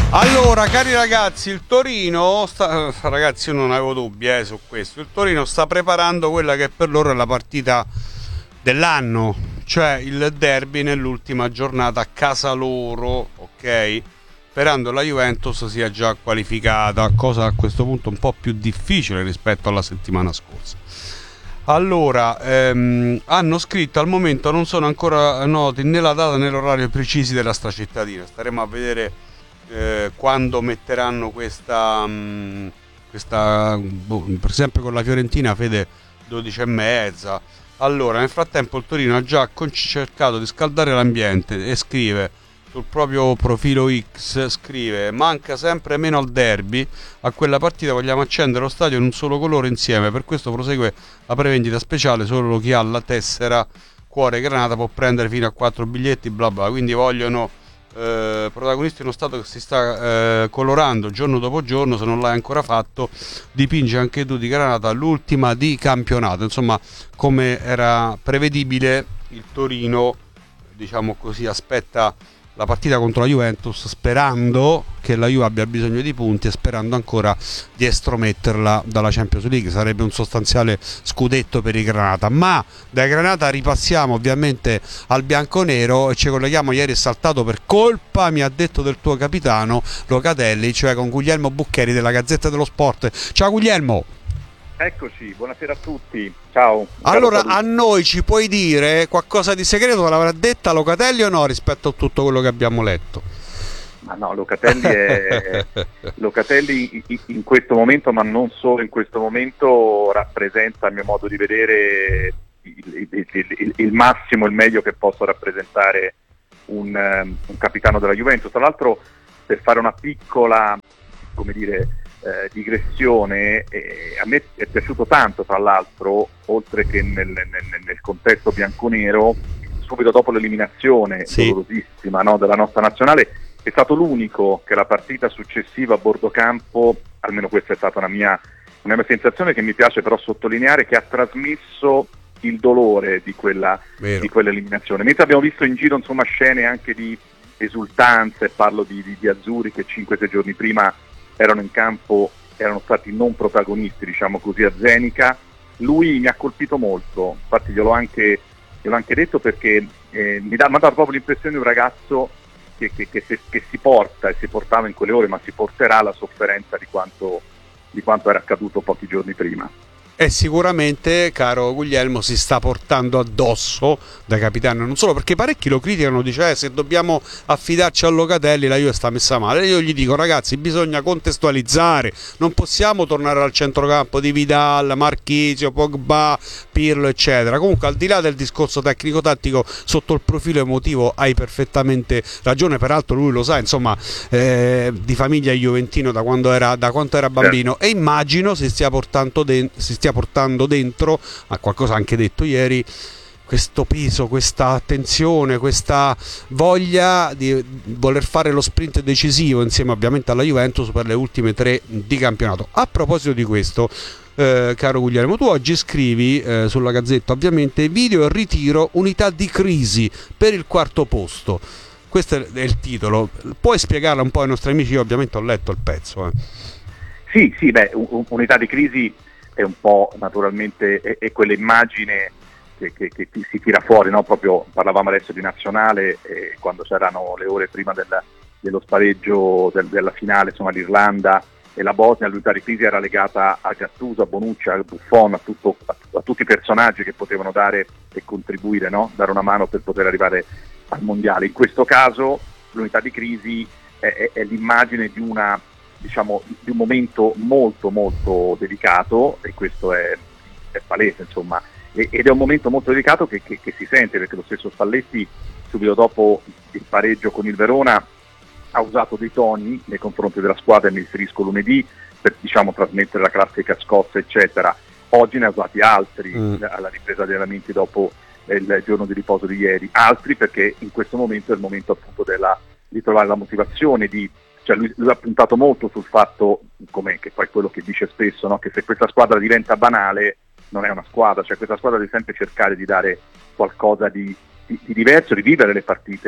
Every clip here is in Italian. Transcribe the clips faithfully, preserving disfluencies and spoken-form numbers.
Allora, cari ragazzi, il Torino sta, ragazzi, io non avevo dubbi eh, su questo. Il Torino sta preparando quella che per loro è la partita dell'anno, cioè il derby nell'ultima giornata a casa loro, ok? Sperando la Juventus sia già qualificata, cosa a questo punto un po' più difficile rispetto alla settimana scorsa. Allora, ehm, hanno scritto: al momento non sono ancora noti né la data né l'orario precisi della sta cittadina. Staremo a vedere eh, quando metteranno questa, mh, questa boh, per esempio con la Fiorentina, Fede, dodici e mezza. Allora, nel frattempo il Torino ha già cercato di scaldare l'ambiente e scrive sul proprio profilo X, scrive: manca sempre meno al derby, a quella partita vogliamo accendere lo stadio in un solo colore insieme, per questo prosegue la prevendita speciale, solo chi ha la tessera cuore granata può prendere fino a quattro biglietti, bla bla. Quindi vogliono eh, protagonisti in uno stato che si sta eh, colorando giorno dopo giorno. Se non l'hai ancora fatto, dipingi anche tu di granata l'ultima di campionato. Insomma, come era prevedibile, il Torino, diciamo così, aspetta la partita contro la Juventus sperando che la Juve abbia bisogno di punti e sperando ancora di estrometterla dalla Champions League. Sarebbe un sostanziale scudetto per i Granata. Ma dai Granata ripassiamo ovviamente al bianconero e ci colleghiamo. Ieri è saltato per colpa, mi ha detto, del tuo capitano Locatelli, cioè con Guglielmo Buccheri della Gazzetta dello Sport. Ciao Guglielmo. Eccoci, buonasera a tutti, ciao. Allora, a noi ci puoi dire qualcosa di segreto che l'avrà detta Locatelli o no rispetto a tutto quello che abbiamo letto? Ma no, Locatelli è Locatelli in questo momento, ma non solo in questo momento, rappresenta, a mio modo di vedere, il, il, il, il massimo, il meglio che possa rappresentare un, un capitano della Juventus. Tra l'altro, per fare una piccola, come dire, Eh, digressione, eh, a me è piaciuto tanto, tra l'altro, oltre che nel, nel, nel contesto bianconero, subito dopo l'eliminazione sì. dolorosissima, no, della nostra nazionale, è stato l'unico che la partita successiva a bordo campo, almeno questa è stata una mia, una mia sensazione che mi piace però sottolineare, che ha trasmesso il dolore di quella, di quell'eliminazione. Mentre abbiamo visto in giro, insomma, scene anche di esultanze, parlo di, di, di azzurri che cinque sei giorni prima erano in campo, erano stati non protagonisti, diciamo così, a Zenica. Lui mi ha colpito molto, infatti gliel'ho anche, gliel'ho anche detto, perché eh, mi dà, mi ha dato proprio l'impressione di un ragazzo che, che, che, che si porta, e si portava in quelle ore, ma si porterà la sofferenza di quanto, di quanto era accaduto pochi giorni prima. E sicuramente, caro Guglielmo, si sta portando addosso da capitano, non solo perché parecchi lo criticano, dice eh, se dobbiamo affidarci a Locatelli la Juve sta messa male. Io gli dico: ragazzi, bisogna contestualizzare, non possiamo tornare al centrocampo di Vidal, Marchisio, Pogba, Pirlo eccetera. Comunque, al di là del discorso tecnico-tattico, sotto il profilo emotivo hai perfettamente ragione, peraltro lui lo sa, insomma, eh, di famiglia juventino da quando era, da quando era bambino, e immagino si stia portando dentro, si stia portando dentro, a qualcosa anche detto ieri, questo peso, questa tensione, questa voglia di voler fare lo sprint decisivo insieme ovviamente alla Juventus per le ultime tre di campionato. A proposito di questo, eh, caro Guglielmo, tu oggi scrivi eh, sulla Gazzetta ovviamente: video e ritiro, unità di crisi per il quarto posto. Questo è il titolo, puoi spiegarla un po' ai nostri amici? Io ovviamente ho letto il pezzo. Eh. Sì, sì, beh, un, unità di crisi è un po' naturalmente è, è quell'immagine che, che, che si tira fuori, no? Proprio parlavamo adesso di nazionale, eh, quando c'erano le ore prima del, dello spareggio del, della finale, insomma, l'Irlanda e la Bosnia, l'unità di crisi era legata a Gattuso, a Bonucci, a Buffon, a, tutto, a, a tutti i personaggi che potevano dare e contribuire, no? Dare una mano per poter arrivare al mondiale. In questo caso l'unità di crisi è, è, è l'immagine di una, diciamo, di un momento molto molto delicato, e questo è, è palese, insomma, e, ed è un momento molto delicato che, che, che si sente, perché lo stesso Spalletti subito dopo il pareggio con il Verona ha usato dei toni nei confronti della squadra, e mi riferisco lunedì, per, diciamo, trasmettere la classica scossa eccetera. Oggi ne ha usati altri mm. alla ripresa degli allenamenti dopo il giorno di riposo di ieri, altri perché in questo momento è il momento appunto della, di trovare la motivazione, di Cioè lui, lui ha puntato molto sul fatto, come che poi quello che dice spesso, no? Che se questa squadra diventa banale non è una squadra, cioè questa squadra deve sempre cercare di dare qualcosa di, di, di diverso, di vivere le partite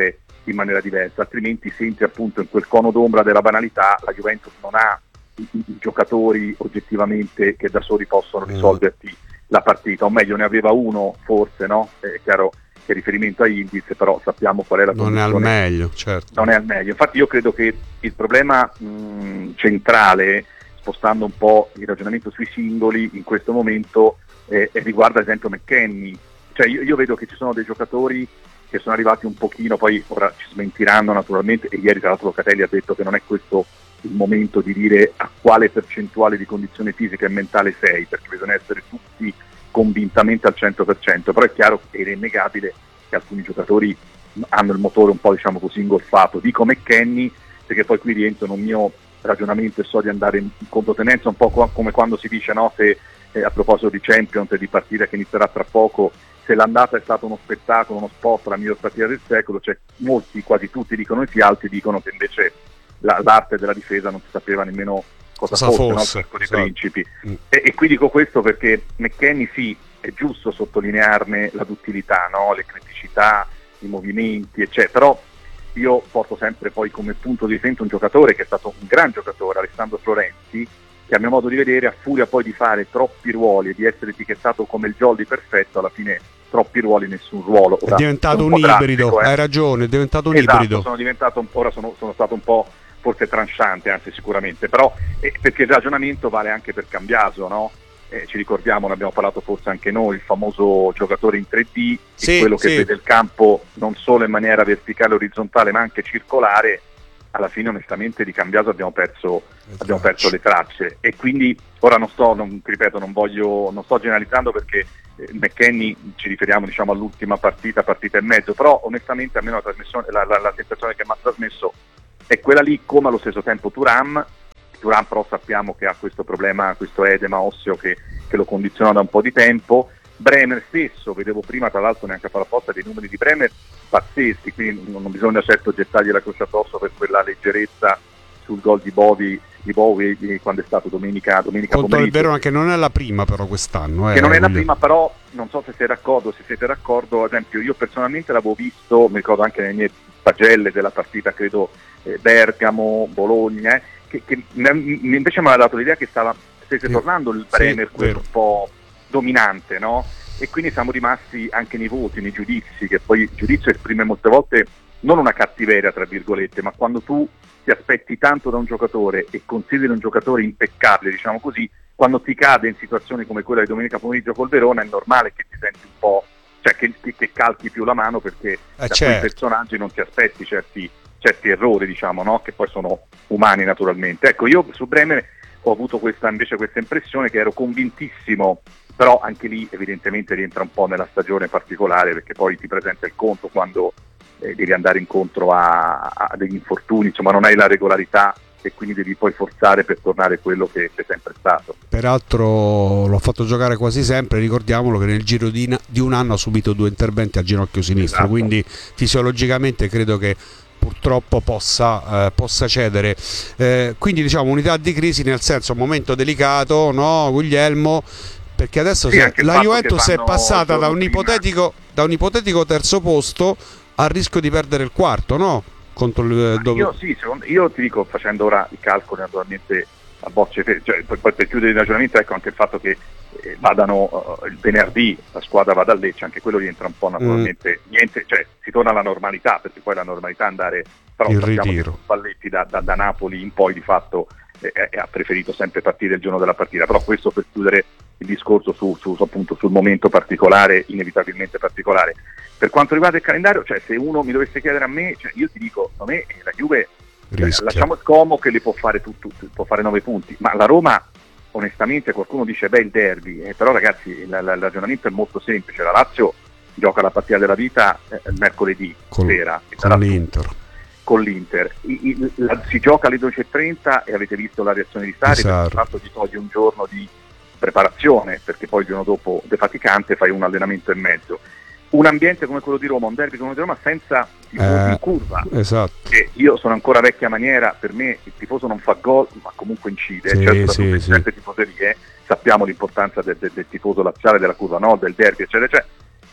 in maniera diversa, altrimenti si entra appunto in quel cono d'ombra della banalità. La Juventus non ha i, i, i giocatori oggettivamente che da soli possono risolverti mm. la partita, o meglio ne aveva uno forse, no? È chiaro che riferimento a Ildiz, però sappiamo qual è la non condizione. Non è al meglio, certo. Non è al meglio, infatti io credo che il problema mh, centrale, spostando un po' il ragionamento sui singoli in questo momento, eh, riguarda ad esempio McKennie. Cioè io, io vedo che ci sono dei giocatori che sono arrivati un pochino, poi ora ci smentiranno naturalmente, e ieri tra l'altro Locatelli ha detto che non è questo il momento di dire a quale percentuale di condizione fisica e mentale sei, perché bisogna essere tutti convintamente al cento per cento, però è chiaro ed è innegabile che alcuni giocatori hanno il motore un po', diciamo così, ingolfato. Dico McKennie perché poi qui rientro in un mio ragionamento e so di andare in controtendenza, un po' come quando si dice, no, se eh, a proposito di Champions e di partita che inizierà tra poco, se l'andata è stato uno spettacolo, uno sport, la miglior partita del secolo, cioè molti, quasi tutti dicono sì, altri dicono che invece la, l'arte della difesa non si sapeva nemmeno cosa, cosa fosse, fosse no? Con i principi. Mm. E, e qui dico questo perché McKennie sì, è giusto sottolinearne la duttilità, no? Le criticità, i movimenti, eccetera, però io porto sempre poi come punto di riferimento un giocatore che è stato un gran giocatore, Alessandro Florenzi, che a mio modo di vedere, a furia poi di fare troppi ruoli e di essere etichettato come il jolly perfetto, alla fine troppi ruoli, nessun ruolo. Ora, è diventato un, un ibrido, drastico, eh. hai ragione, è diventato un esatto, ibrido. Sono diventato un po', ora sono, sono stato un po' forse tranchante, anzi sicuramente, però eh, perché il ragionamento vale anche per Cambiaso, no? Eh, ci ricordiamo, ne abbiamo parlato forse anche noi, il famoso giocatore in tre D, sì, quello che sì. vede il campo non solo in maniera verticale e orizzontale ma anche circolare. Alla fine onestamente di Cambiaso abbiamo perso, abbiamo perso le tracce, e quindi ora non sto, non, ripeto, non voglio, non sto generalizzando perché eh, McKennie ci riferiamo, diciamo, all'ultima partita, partita e mezzo, però onestamente almeno la trasmissione, la, la, la sensazione che mi ha trasmesso è quella lì, come allo stesso tempo Thuram. Thuram però sappiamo che ha questo problema, questo edema osseo che, che lo condiziona da un po' di tempo. Bremer stesso, vedevo prima tra l'altro neanche a fare apposta dei numeri di Bremer pazzeschi, quindi non bisogna certo gettargli la croce addosso per quella leggerezza sul gol di Bovi, di Bovi quando è stato domenica, domenica contro pomeriggio. il Verona, che non è la prima però quest'anno. Eh, che non è la voglio... prima, però non so se sei d'accordo, se siete d'accordo, ad esempio io personalmente l'avevo visto, mi ricordo anche nelle mie pagelle della partita, credo eh, Bergamo, Bologna, eh, che, che invece mi aveva dato l'idea che stava, stesse sì, tornando il Bremer, sì, quello un po' dominante, no? E quindi siamo rimasti anche nei voti, nei giudizi, che poi il giudizio esprime molte volte non una cattiveria tra virgolette, ma quando tu ti aspetti tanto da un giocatore e consideri un giocatore impeccabile, diciamo così, quando ti cade in situazioni come quella di domenica pomeriggio col Verona è normale che ti senti un po', cioè che, che, che calchi più la mano, perché eh, da certo. quei personaggi non ti aspetti certi, certi errori, diciamo, no? Che poi sono umani naturalmente. Ecco, io su Bremer ho avuto questa invece questa impressione che ero convintissimo, però anche lì evidentemente rientra un po' nella stagione particolare, perché poi ti presenta il conto quando eh, devi andare incontro a, a degli infortuni, insomma non hai la regolarità e quindi devi poi forzare per tornare quello che è sempre stato. Peraltro l'ho fatto giocare quasi sempre, ricordiamolo che nel giro di, di un anno ha subito due interventi al ginocchio sinistro, esatto. Quindi fisiologicamente credo che purtroppo possa, eh, possa cedere, eh, quindi diciamo unità di crisi, nel senso momento delicato, no Guglielmo, perché adesso sì, se, la Juventus è passata da un, ipotetico, da un ipotetico terzo posto al rischio di perdere il quarto, no? Contro il, dove... io, sì, secondo, io ti dico, facendo ora i calcoli naturalmente a bocce, cioè, poi per chiudere il ragionamento, ecco anche il fatto che eh, vadano uh, il venerdì la squadra va a Lecce, anche quello rientra un po' naturalmente, mm. niente, cioè si torna alla normalità, perché poi la normalità è andare, però il sappiamo ritiro. che Spalletti da, da, da Napoli in poi di fatto eh, eh, ha preferito sempre partire il giorno della partita, però questo per chiudere il discorso su, su, su, appunto, sul momento particolare, inevitabilmente particolare. Per quanto riguarda il calendario, cioè se uno mi dovesse chiedere a me, cioè, io ti dico, a me la Juve, cioè, lasciamo il Como che li può fare tutto, può fare nove punti, ma la Roma onestamente qualcuno dice beh il derby, eh, però ragazzi il, il ragionamento è molto semplice, la Lazio gioca la partita della vita eh, mercoledì con, sera con l'Inter. Con l'Inter I, i, la, si gioca alle dodici e trenta e avete visto la reazione di Sarri, perché di fatto ti toglie un giorno di preparazione, perché poi il giorno dopo defaticante fai un allenamento e mezzo. Un ambiente come quello di Roma, un derby come quello di Roma senza tifosi eh, in curva, esatto. Che io sono ancora vecchia maniera, per me il tifoso non fa gol ma comunque incide, sì, certo sì, da sì. certe tifoserie sappiamo l'importanza del, del, del tifoso laziale, della curva, no? Del derby eccetera eccetera,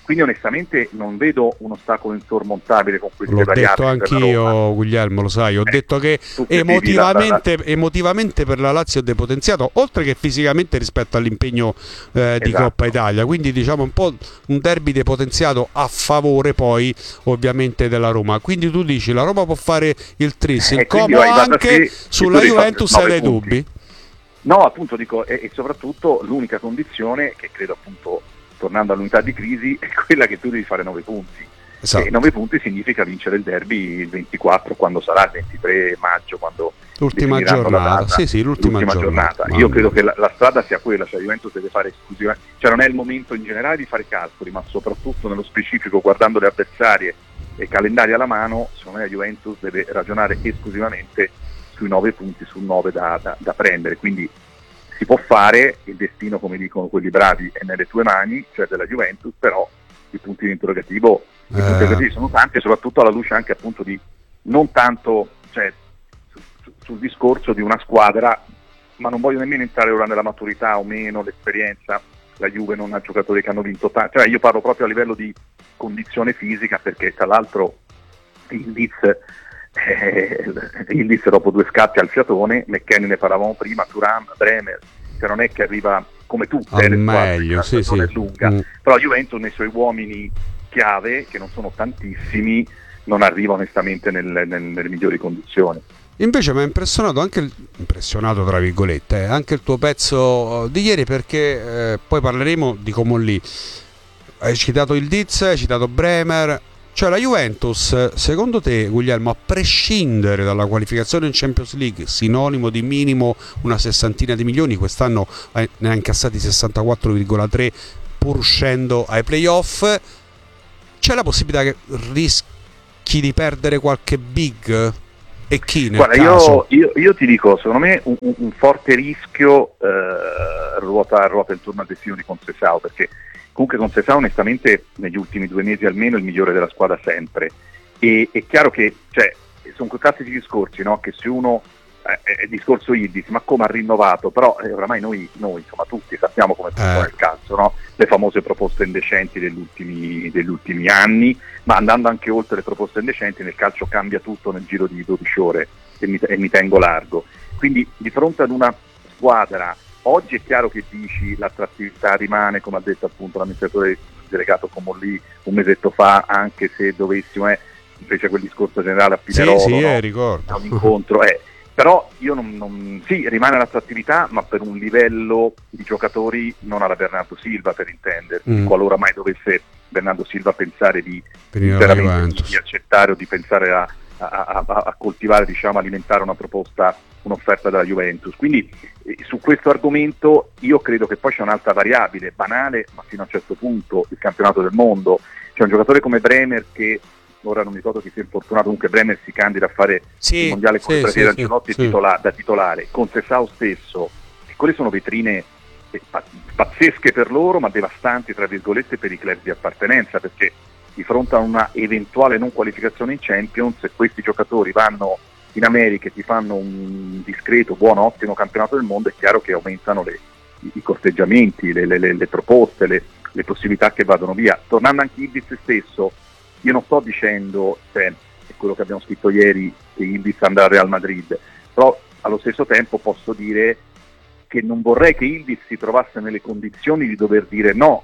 quindi onestamente non vedo un ostacolo insormontabile con queste l'ho variabili. detto anch'io, Guglielmo, lo sai, ho eh, detto che emotivamente, emotivamente per la Lazio è depotenziato, oltre che fisicamente rispetto all'impegno eh, di esatto. Coppa Italia, quindi diciamo un po' un derby depotenziato a favore poi ovviamente della Roma. Quindi tu dici la Roma può fare il tris, il eh, Como anche sulla Juventus hai dei dubbi? No, appunto dico, e, e soprattutto l'unica condizione che credo appunto, tornando all'unità di crisi, è quella che tu devi fare nove punti. Esatto. E nove punti significa vincere il derby il ventiquattro, quando sarà il ventitré maggio, quando l'ultima giornata. Sì, sì, l'ultima, l'ultima giornata. giornata. Io credo che la, la strada sia quella, cioè Juventus deve fare esclusivamente, cioè non è il momento in generale di fare calcoli, ma soprattutto nello specifico, guardando le avversarie e calendari alla mano, secondo me la Juventus deve ragionare esclusivamente sui nove punti, su nove da, da, da prendere. Quindi si può fare, il destino, come dicono quelli bravi, è nelle tue mani, cioè della Juventus, però i punti di interrogativo, i punti eh. interrogativi sono tanti, e soprattutto alla luce anche appunto di non tanto, cioè su, su, sul discorso di una squadra, ma non voglio nemmeno entrare ora nella maturità o meno, l'esperienza. La Juve non ha giocatori che hanno vinto tanto, cioè io parlo proprio a livello di condizione fisica, perché tra l'altro il Leeds Eh, il Leeds dopo due scatti al fiatone, McKennie ne parlavamo prima, Thuram, Bremer, cioè non è che arriva come tutte ah, le meglio, squadre, sì, sì. è lunga, mm. però Juventus nei suoi uomini chiave, che non sono tantissimi, non arriva onestamente nel, nel, nelle migliori condizioni. Invece mi ha impressionato anche il, impressionato tra virgolette, eh, anche il tuo pezzo di ieri, perché eh, poi parleremo di Comolli. Hai citato il Leeds, hai citato Bremer. Cioè la Juventus, secondo te, Guglielmo, a prescindere dalla qualificazione in Champions League, sinonimo di minimo una sessantina di milioni, quest'anno ne ha incassati sessantaquattro virgola tre pur uscendo ai playoff, c'è la possibilità che rischi di perdere qualche big? E chi nel Guarda, caso? Io, io, io ti dico, secondo me un, un forte rischio eh, ruota, ruota intorno al destino di Conceição, perché comunque Conceição onestamente negli ultimi due mesi almeno è il migliore della squadra sempre, e è chiaro che cioè, sono quei classici discorsi, no? Che se uno eh, è il discorso Yildiz, ma come ha rinnovato, però eh, oramai noi, noi insomma tutti sappiamo come funziona eh. il calcio, no? Le famose proposte indecenti degli ultimi, degli ultimi anni, ma andando anche oltre le proposte indecenti, nel calcio cambia tutto nel giro di dodici ore e mi, e mi tengo largo. Quindi di fronte ad una squadra, oggi è chiaro che dici l'attrattività rimane, come ha detto appunto l'amministratore delegato Comolli un mesetto fa, anche se dovessimo, eh, fece quel discorso generale a Pinerolo, sì, sì, no? eh, ricordo. A un incontro, eh. Però io non, non sì, rimane l'attrattività, ma per un livello di giocatori non alla Bernardo Silva, per intendersi, mm. qualora mai dovesse Bernardo Silva pensare di, di accettare o di pensare a, a, a, a coltivare, diciamo, alimentare una proposta, un'offerta della Juventus. Quindi eh, su questo argomento io credo che poi c'è un'altra variabile, banale, ma fino a un certo punto, il campionato del mondo. C'è un giocatore come Bremer che, ora non mi ricordo chi sia infortunato, comunque Bremer si candida a fare sì, il mondiale con sì, il Brasile sì, Ancelotti sì. titola, da titolare, Conceição stesso, e quelle sono vetrine eh, pazzesche per loro, ma devastanti tra virgolette per i club di appartenenza, perché di fronte a una eventuale non qualificazione in Champions, se questi giocatori vanno in America e ti fanno un discreto, buono, ottimo campionato del mondo, è chiaro che aumentano le, i, i corteggiamenti, le, le, le, le proposte, le, le possibilità che vadano via. Tornando anche a Yildiz stesso, io non sto dicendo, cioè, è quello che abbiamo scritto ieri, che Yildiz andrà al Real Madrid, però allo stesso tempo posso dire che non vorrei che Yildiz si trovasse nelle condizioni di dover dire no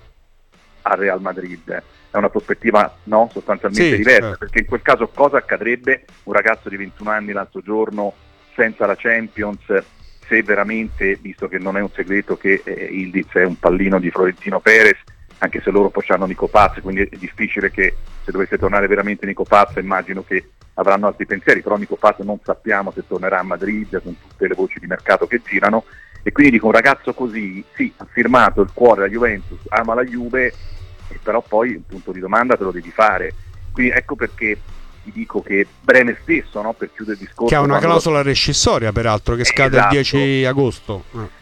al Real Madrid. È una prospettiva, no, sostanzialmente sì, diversa, certo. Perché in quel caso cosa accadrebbe? Un ragazzo di ventuno anni l'altro giorno senza la Champions, se veramente, visto che non è un segreto che eh, Yildiz è un pallino di Florentino Perez, anche se loro poi hanno Nico Paz, quindi è difficile che se dovesse tornare veramente Nico Paz, immagino che avranno altri pensieri, però Nico Paz non sappiamo se tornerà a Madrid con tutte le voci di mercato che girano, e quindi dico un ragazzo così, sì, ha firmato il cuore alla Juventus, ama la Juve, e però poi un punto di domanda te lo devi fare. Quindi ecco perché ti dico che Bremer stesso, no, per chiudere il discorso, che ha una quando... clausola rescissoria peraltro che scade esatto. il dieci agosto.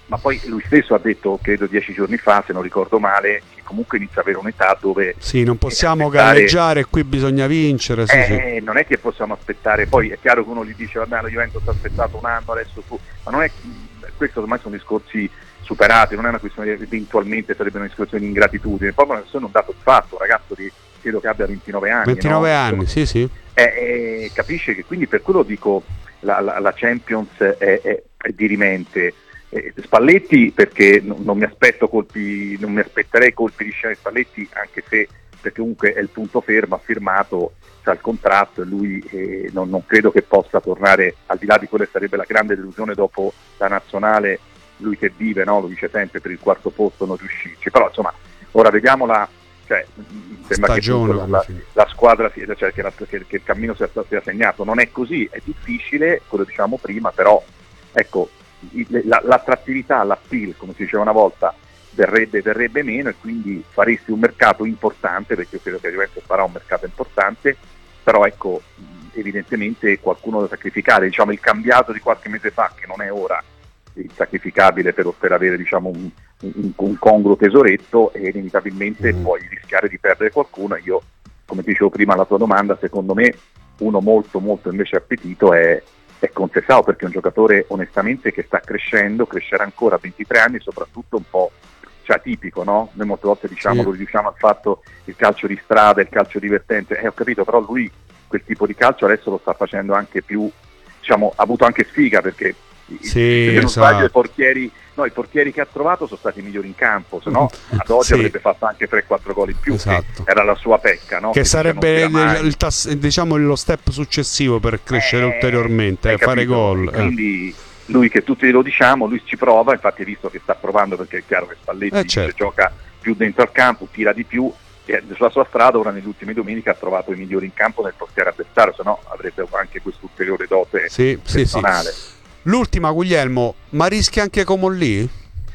ma poi lui stesso ha detto, credo dieci giorni fa, se non ricordo male, che comunque inizia ad avere un'età dove... Sì, non possiamo aspettare... galleggiare, qui bisogna vincere. Sì, eh, sì. Non è che possiamo aspettare, poi è chiaro che uno gli dice, vabbè, la Juventus ha aspettato un anno, adesso tu... Ma non è... Questo ormai sono discorsi superati, non è una questione di eventualmente sarebbe una discussione di ingratitudine, proprio una questione, un dato di fatto, un ragazzo di, credo che abbia ventinove anni. ventinove no? anni, sì, sì. Eh, eh, capisce che quindi per quello dico la, la, la Champions è, è, è dirimente. Eh, Spalletti perché non, non mi aspetto colpi, non mi aspetterei colpi di scena di Spalletti, anche se perché comunque è il punto fermo, ha firmato, c'ha il contratto e lui eh, non, non credo che possa tornare, al di là di quella che sarebbe la grande delusione dopo la nazionale, lui che vive, no? Lo dice sempre, per il quarto posto non riuscirci, però insomma ora vediamola, cioè sembra Stagione, che la, la squadra sia, cioè che, la, che, che il cammino sia, sia segnato, non è così, è difficile, quello diciamo prima, però ecco la, l'attrattività, l'appeal, come si diceva una volta, verrebbe, verrebbe meno e quindi faresti un mercato importante, perché io credo che Juventus farà un mercato importante, però ecco evidentemente qualcuno da sacrificare, diciamo il cambiato di qualche mese fa, che non è ora il sacrificabile per, per avere diciamo un, un, un congruo tesoretto, e inevitabilmente mm. puoi rischiare di perdere qualcuno. Io, come dicevo prima alla tua domanda, secondo me uno molto molto invece appetito è, è Conceição, perché è un giocatore onestamente che sta crescendo, crescerà ancora a ventitré anni, soprattutto un po' cioè atipico, no? Noi molte volte diciamo, sì. lo riduciamo al fatto il calcio di strada, il calcio divertente, eh, ho capito, però lui quel tipo di calcio adesso lo sta facendo anche più, diciamo, ha avuto anche sfiga, perché sì, se non esatto. sbaglio i portieri, no, i portieri che ha trovato sono stati i migliori in campo, se no ad oggi sì. avrebbe fatto anche tre quattro gol in più, esatto. che era la sua pecca, no? Che, che sarebbe il tass- diciamo lo step successivo per crescere eh, ulteriormente, eh, fare gol. Quindi eh. lui, che tutti lo diciamo, lui ci prova, infatti hai visto che sta provando, perché è chiaro che Spalletti eh, certo. gioca più dentro al campo, tira di più, e sulla sua strada ora nelle ultime domeniche ha trovato i migliori in campo nel portiere avversario, se no avrebbe anche questo ulteriore dote sì, personale. Sì, sì. L'ultima, Guglielmo, ma rischia anche Comolli?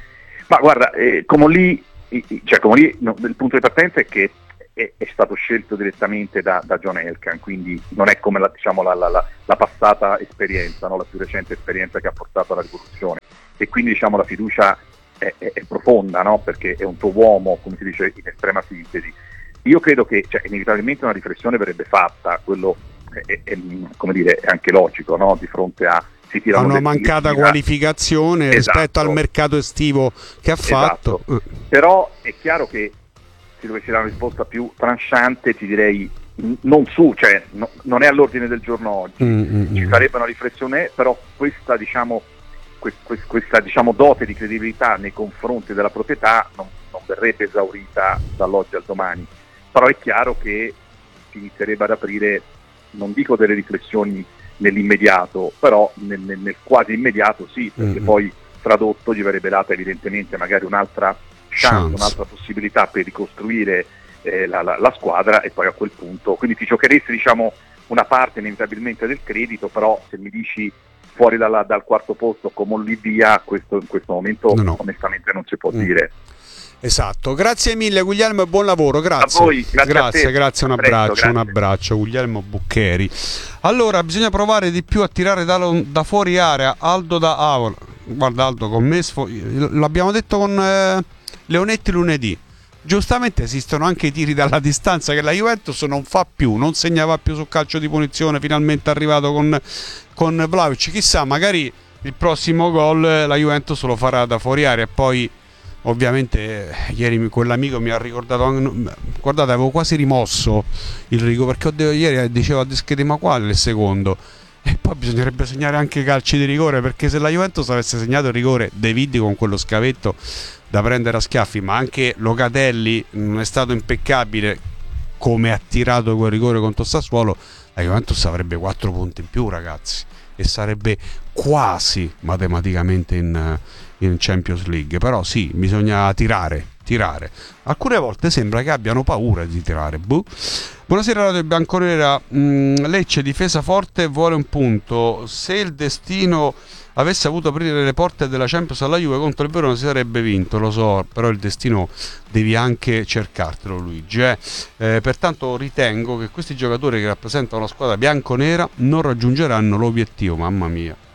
Ma guarda, eh, Comolli, cioè Comolli no, il punto di partenza è che è, è stato scelto direttamente da, da John Elkann, quindi non è come la, diciamo, la, la, la, la passata esperienza, no? La più recente esperienza che ha portato alla rivoluzione, e quindi diciamo la fiducia è, è, è profonda, no? Perché è un tuo uomo, come si dice in estrema sintesi. Io credo che cioè, inevitabilmente una riflessione verrebbe fatta, quello è, è, è, come dire, è anche logico, no? Di fronte a a una mancata qualificazione esatto. rispetto al mercato estivo che ha fatto. Esatto. Però è chiaro che se dovessi dare una risposta più tranchante ti direi non su, cioè no, non è all'ordine del giorno oggi, mm-hmm. ci sarebbe una riflessione, però questa diciamo questa, questa diciamo dote di credibilità nei confronti della proprietà non, non verrebbe esaurita dall'oggi al domani, però è chiaro che si inizierebbe ad aprire, non dico delle riflessioni nell'immediato, però nel, nel, nel quasi immediato sì, perché mm-hmm. poi tradotto gli verrebbe data evidentemente magari un'altra chance, chance. un'altra possibilità per ricostruire eh, la, la, la squadra, e poi a quel punto, quindi ti giocheresti diciamo una parte inevitabilmente del credito, però se mi dici fuori dalla, dal quarto posto come lì via, questo in questo momento no, no. onestamente non si può mm. dire. Esatto, grazie mille Guglielmo e buon lavoro, grazie. A voi, grazie, grazie, a te. grazie, un Presto, abbraccio, grazie. un abbraccio, Guglielmo Buccheri. Allora, bisogna provare di più a tirare da, da fuori area. Aldo da Avola, guarda Aldo, con me sfo- l'abbiamo detto con eh, Leonetti lunedì. Giustamente esistono anche i tiri dalla distanza che la Juventus non fa più, non segnava più sul calcio di punizione, finalmente è arrivato con, con Vlahovic. Chissà, magari il prossimo gol la Juventus lo farà da fuori area. E poi ovviamente ieri quell'amico mi ha ricordato, guardate, avevo quasi rimosso il rigore, perché oddio, ieri dicevo a Deschede ma quale il secondo, e poi bisognerebbe segnare anche i calci di rigore, perché se la Juventus avesse segnato il rigore De Viti con quello scavetto da prendere a schiaffi, ma anche Locatelli non è stato impeccabile come ha tirato quel rigore contro Sassuolo, la Juventus avrebbe quattro punti in più, ragazzi, e sarebbe quasi matematicamente in in Champions League. Però sì, bisogna tirare, tirare. Alcune volte sembra che abbiano paura di tirare. Buh. Buonasera Radio Bianconera. mm, Lecce difesa forte, vuole un punto. Se il destino avesse avuto aprire le porte della Champions alla Juve contro il Verona si sarebbe vinto, lo so, però il destino devi anche cercartelo, Luigi, eh? Eh, pertanto ritengo che questi giocatori che rappresentano la squadra bianconera non raggiungeranno l'obiettivo. Mamma mia,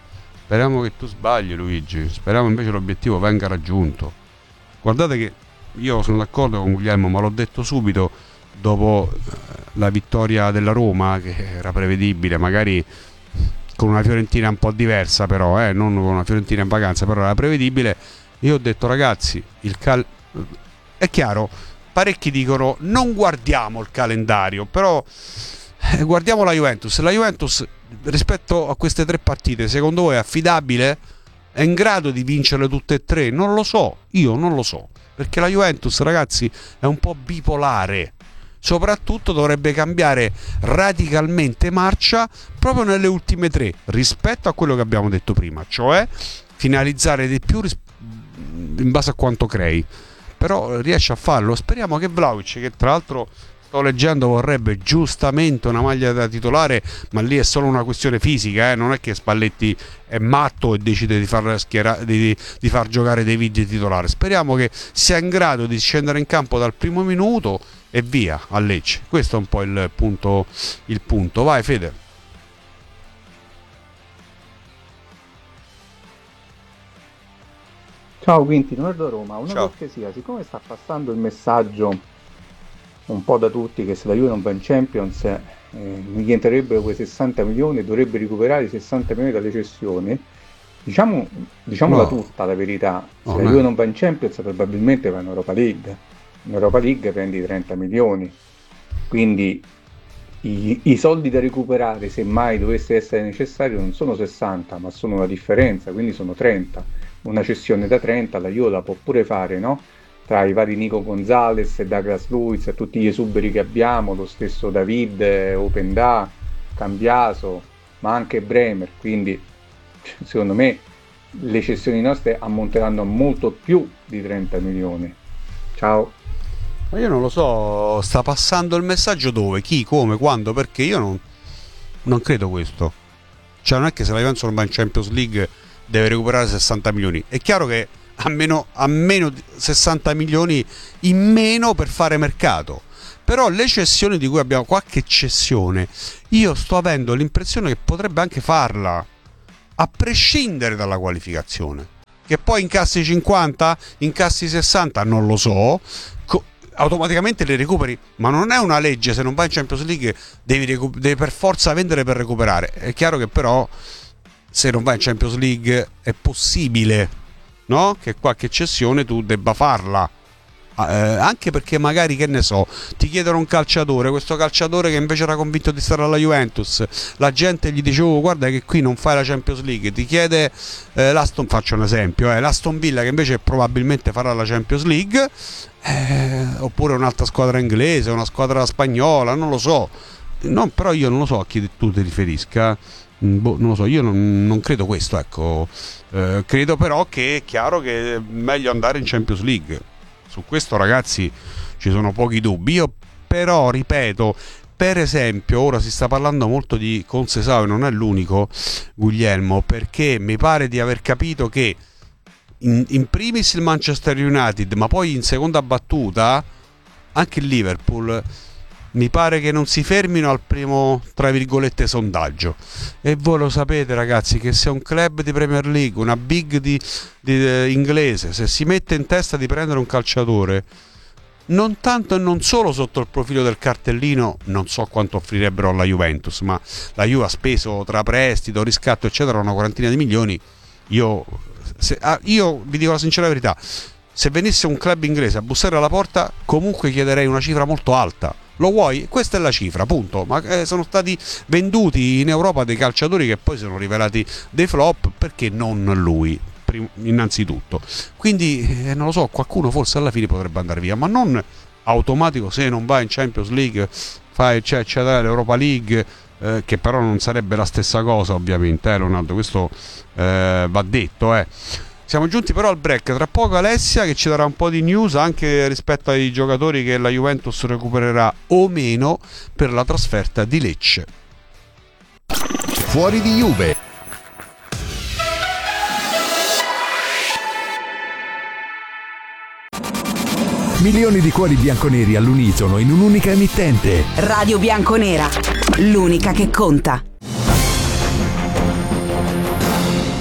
Speriamo che tu sbagli, Luigi, speriamo invece l'obiettivo venga raggiunto. Guardate che io sono d'accordo con Guglielmo, ma l'ho detto subito dopo la vittoria della Roma, che era prevedibile, magari con una Fiorentina un po' diversa però, eh, non con una Fiorentina in vacanza, però era prevedibile. Io ho detto ragazzi, il cal... è chiaro, parecchi dicono non guardiamo il calendario, però eh, guardiamo la Juventus. La Juventus rispetto a queste tre partite, secondo voi è affidabile? È in grado di vincerle tutte e tre? Non lo so, io non lo so, perché la Juventus, ragazzi, è un po' bipolare. Soprattutto dovrebbe cambiare radicalmente marcia proprio nelle ultime tre rispetto a quello che abbiamo detto prima, cioè finalizzare di più ris- in base a quanto crei. Però riesce a farlo. Speriamo che Vlahovic, che tra l'altro sto leggendo vorrebbe giustamente una maglia da titolare, ma lì è solo una questione fisica, eh? Non è che Spalletti è matto e decide di far, schiera, di, di far giocare dei Viggi titolare. Speriamo che sia in grado di scendere in campo dal primo minuto e via a Lecce. Questo è un po' il punto, il punto. Vai Fede. Ciao Quinti, Nord Roma, una Ciao. cortesia, siccome sta passando il messaggio un po' da tutti che se la Juve non va in Champions eh, mi rientrerebbero quei sessanta milioni e dovrebbe recuperare i sessanta milioni dalle cessioni, diciamo, diciamola No. tutta la verità, se No, la no. Juve non va in Champions probabilmente va in Europa League, in Europa League prendi trenta milioni, quindi i, i soldi da recuperare se mai dovesse essere necessario non sono sessanta ma sono una differenza, quindi sono trenta. Una cessione da trenta la Juve la può pure fare, no? Tra i vari Nico Gonzalez e Douglas Luiz e tutti gli esuberi che abbiamo, lo stesso David, Openda, Cambiaso, ma anche Bremer, quindi secondo me le cessioni nostre ammonteranno a molto più di trenta milioni. Ciao. Ma io non lo so, sta passando il messaggio dove, chi, come, quando, perché io non, non credo questo. Cioè non è che se la Juventus non va in Champions League deve recuperare sessanta milioni. È chiaro che a meno, a meno di sessanta milioni in meno per fare mercato. Però le cessioni di cui abbiamo, qualche cessione, io sto avendo l'impressione che potrebbe anche farla, a prescindere dalla qualificazione. Che poi incassi cinquanta, incassi sessanta, non lo so, co- automaticamente le recuperi, ma non è una legge, se non vai in Champions League devi, recu- devi per forza vendere per recuperare. È chiaro che però se non vai in Champions League è possibile, no? Che qualche cessione tu debba farla. Eh, anche perché magari, che ne so, ti chiedono un calciatore, questo calciatore che invece era convinto di stare alla Juventus, la gente gli dice oh, guarda che qui non fai la Champions League, ti chiede eh, l'Aston, faccio un esempio, eh, l'Aston Villa che invece probabilmente farà la Champions League, eh, oppure un'altra squadra inglese, una squadra spagnola, non lo so, no, però io non lo so a chi tu ti riferisca. Boh, non lo so, io non, non credo questo, ecco. Eh, credo però che è chiaro che è meglio andare in Champions League. Su questo, ragazzi, ci sono pochi dubbi. Io però ripeto, per esempio, ora si sta parlando molto di Conceição e non è l'unico, Guglielmo, perché mi pare di aver capito che in, in primis il Manchester United, ma poi in seconda battuta anche il Liverpool, mi pare che non si fermino al primo, tra virgolette, sondaggio. E voi lo sapete, ragazzi, che se un club di Premier League, una big di, di, eh, inglese, se si mette in testa di prendere un calciatore, non tanto e non solo sotto il profilo del cartellino, non so quanto offrirebbero alla Juventus, ma la Juve ha speso tra prestito, riscatto, eccetera, una quarantina di milioni. Io, se, ah, io vi dico la sincera verità, se venisse un club inglese a bussare alla porta, comunque chiederei una cifra molto alta. Lo vuoi? Questa è la cifra, punto. Ma eh, sono stati venduti in Europa dei calciatori che poi sono rivelati dei flop, perché non lui, prim- innanzitutto. Quindi, eh, non lo so, qualcuno forse alla fine potrebbe andare via, ma non automatico se non vai in Champions League, fai c'è, c'è l'Europa League, eh, che però non sarebbe la stessa cosa ovviamente, eh, Leonardo, questo eh, va detto, eh. Siamo giunti però al break, tra poco Alessia che ci darà un po' di news anche rispetto ai giocatori che la Juventus recupererà o meno per la trasferta di Lecce. Fuori di Juve. Milioni di cuori bianconeri all'unisono in un'unica emittente. Radio Bianconera, l'unica che conta.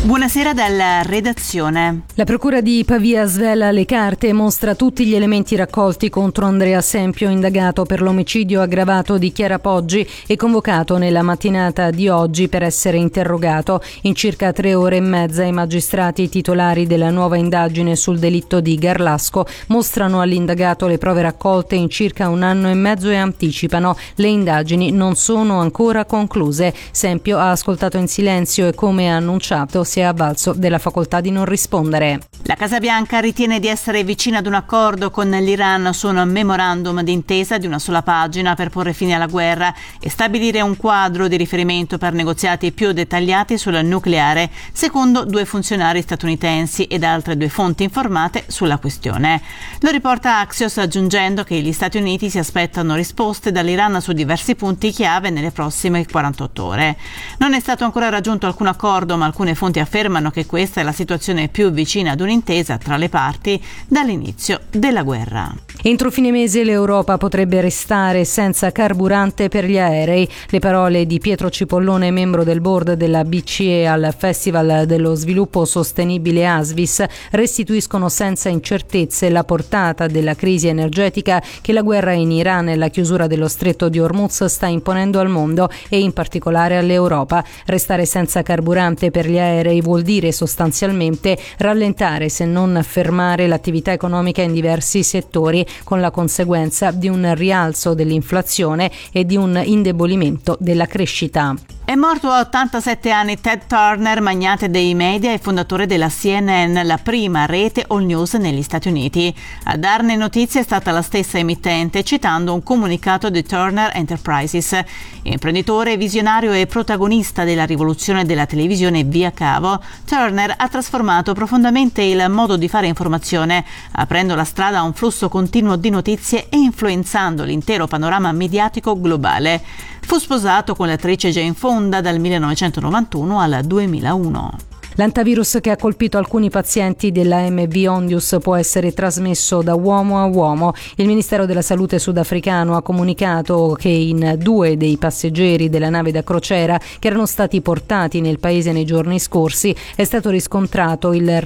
Buonasera dalla redazione. La procura di Pavia svela le carte e mostra tutti gli elementi raccolti contro Andrea Sempio, indagato per l'omicidio aggravato di Chiara Poggi e convocato nella mattinata di oggi per essere interrogato. In circa tre ore e mezza i magistrati titolari della nuova indagine sul delitto di Garlasco mostrano all'indagato le prove raccolte in circa un anno e mezzo e anticipano: le indagini non sono ancora concluse. Sempio ha ascoltato in silenzio e, come annunciato, si è avvalso della facoltà di non rispondere. La Casa Bianca ritiene di essere vicina ad un accordo con l'Iran su un memorandum d'intesa di una sola pagina per porre fine alla guerra e stabilire un quadro di riferimento per negoziati più dettagliati sul nucleare, secondo due funzionari statunitensi ed altre due fonti informate sulla questione. Lo riporta Axios, aggiungendo che gli Stati Uniti si aspettano risposte dall'Iran su diversi punti chiave nelle prossime quarantotto ore. Non è stato ancora raggiunto alcun accordo, ma alcune fonti affermano che questa è la situazione più vicina ad un'intesa tra le parti dall'inizio della guerra. Entro fine mese l'Europa potrebbe restare senza carburante per gli aerei. Le parole di Pietro Cipollone, membro del board della B C E al Festival dello Sviluppo Sostenibile ASVIS, restituiscono senza incertezze la portata della crisi energetica che la guerra in Iran e la chiusura dello stretto di Hormuz sta imponendo al mondo e in particolare all'Europa. Restare senza carburante per gli aerei vuol dire sostanzialmente rallentare, se non fermare, l'attività economica in diversi settori, con la conseguenza di un rialzo dell'inflazione e di un indebolimento della crescita. È morto a ottantasette anni Ted Turner, magnate dei media e fondatore della C N N, la prima rete all news negli Stati Uniti. A darne notizia è stata la stessa emittente, citando un comunicato di Turner Enterprises. Imprenditore, visionario e protagonista della rivoluzione della televisione via cavo, Turner ha trasformato profondamente il modo di fare informazione, aprendo la strada a un flusso continuo di notizie e influenzando l'intero panorama mediatico globale. Fu sposato con l'attrice Jane Fonda dal millenovecentonovantuno al duemilauno. L'antivirus che ha colpito alcuni pazienti della M V Ondius può essere trasmesso da uomo a uomo. Il Ministero della Salute sudafricano ha comunicato che in due dei passeggeri della nave da crociera che erano stati portati nel paese nei giorni scorsi è stato riscontrato il